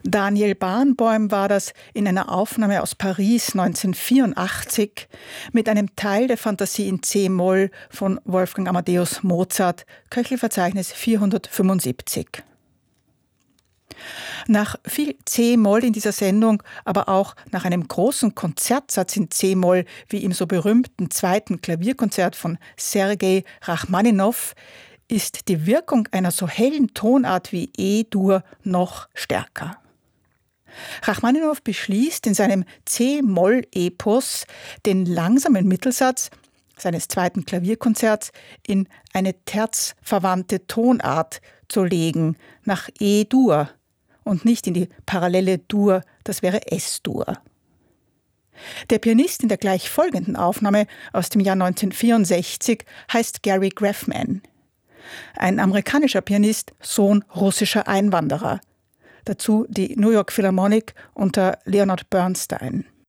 Daniel Barenboim war das in einer Aufnahme aus Paris 1984 mit einem Teil der Fantasie in C-Moll von Wolfgang Amadeus Mozart, Köchelverzeichnis 475. Nach viel C-Moll in dieser Sendung, aber auch nach einem großen Konzertsatz in C-Moll, wie im so berühmten zweiten Klavierkonzert von Sergei Rachmaninow, ist die Wirkung einer so hellen Tonart wie E-Dur noch stärker. Rachmaninow beschließt in seinem C-Moll-Epos, den langsamen Mittelsatz seines zweiten Klavierkonzerts in eine terzverwandte Tonart zu legen, nach E-Dur und nicht in die parallele Dur, das wäre S-Dur. Der Pianist in der gleich folgenden Aufnahme aus dem Jahr 1964 heißt Gary Graffman. Ein amerikanischer Pianist, Sohn russischer Einwanderer. Dazu die New York Philharmonic unter Leonard Bernstein.